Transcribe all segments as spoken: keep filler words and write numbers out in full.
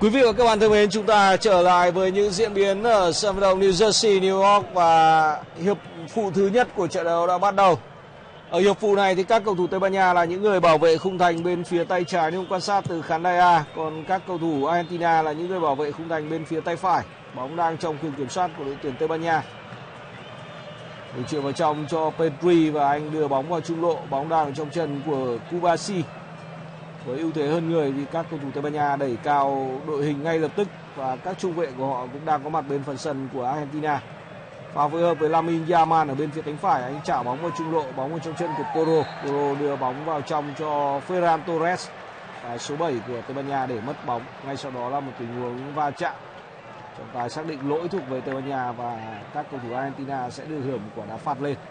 Quý vị và các bạn thân mến, chúng ta trở lại với những diễn biến ở sân vận động New Jersey, New York và hiệp phụ thứ nhất của trận đấu đã bắt đầu. Ở hiệp phụ này thì các cầu thủ Tây Ban Nha là những người bảo vệ khung thành bên phía tay trái nếu quan sát từ khán đài A, còn các cầu thủ Argentina là những người bảo vệ khung thành bên phía tay phải. Bóng đang trong quyền kiểm soát của đội tuyển Tây Ban Nha. Để chuyển vào trong cho Pedri và anh đưa bóng vào trung lộ, bóng đang trong chân của Kubasi. Với ưu thế hơn người thì các cầu thủ Tây Ban Nha đẩy cao đội hình ngay lập tức và các trung vệ của họ cũng đang có mặt bên phần sân của Argentina. Pha phối hợp với Lamine Yamal ở bên phía cánh phải, anh trả bóng vào trung lộ, bóng vào trong chân của Porro. Porro đưa bóng vào trong cho Ferran Torres, và số bảy của Tây Ban Nha để mất bóng. Ngay sau đó là một tình huống va chạm. Trọng tài xác định lỗi thuộc về Tây Ban Nha và các cầu thủ Argentina sẽ được hưởng một quả đá phạt lên.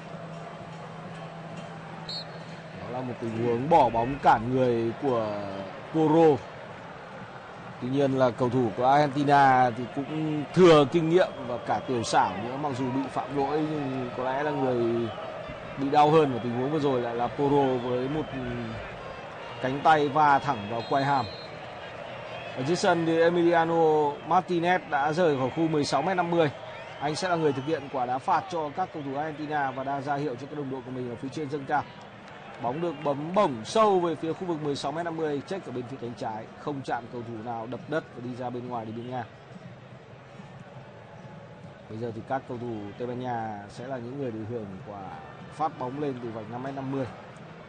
Đó là một tình huống bỏ bóng cản người của Porro. Tuy nhiên là cầu thủ của Argentina thì cũng thừa kinh nghiệm và cả tiểu xảo nữa, mặc dù bị phạm lỗi nhưng có lẽ là người bị đau hơn ở tình huống vừa rồi lại là Porro với một cánh tay va thẳng vào quai hàm. Ở dưới sân thì Emiliano Martinez đã rời khỏi khu mười sáu mét năm mươi. Anh sẽ là người thực hiện quả đá phạt cho các cầu thủ Argentina và đang ra hiệu cho các đồng đội của mình ở phía trên dâng cao. Bóng được bấm bổng sâu về phía khu vực mười sáu mét năm mươi, check ở bên phía cánh trái, không chạm cầu thủ nào, đập đất và đi ra bên ngoài đi biên ngang. Bây giờ thì các cầu thủ Tây Ban Nha sẽ là những người được hưởng quả phát bóng lên từ vạch năm mét năm mươi.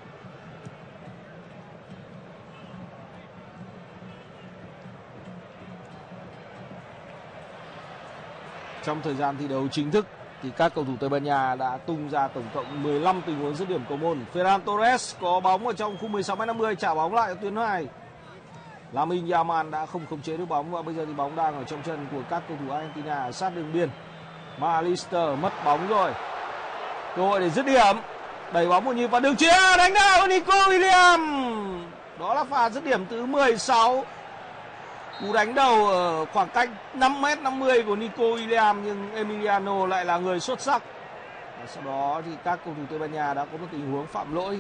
Trong thời gian thi đấu chính thức thì các cầu thủ Tây Ban Nha đã tung ra tổng cộng mười lăm tình huống dứt điểm cầu môn. Ferran Torres có bóng ở trong khu mười sáu mét năm mươi, trả bóng lại ở tuyến hai. Lamine Yamal đã không khống chế được bóng và bây giờ thì bóng đang ở trong chân của các cầu thủ Argentina sát đường biên. McAllister mất bóng rồi. Cơ hội để dứt điểm. Đẩy bóng một nhịp vào đường chuyền, đánh đầu Nico Williams. Đó là pha dứt điểm thứ mười sáu. Cú đánh đầu ở khoảng cách năm mét năm mươi của Nico Williams nhưng Emiliano lại là người xuất sắc. Và sau đó thì các cầu thủ Tây Ban Nha đã có một tình huống phạm lỗi.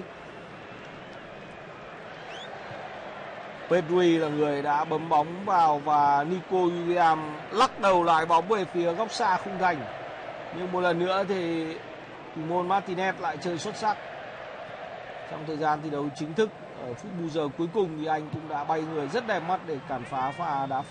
Pedri là người đã bấm bóng vào và Nico Williams lắc đầu lại bóng về phía góc xa khung thành. Nhưng một lần nữa thì thủ môn Martinez lại chơi xuất sắc. Trong thời gian thi đấu chính thức ở phút bù giờ cuối cùng thì anh cũng đã bay người rất đẹp mắt để cản phá pha đá phạt.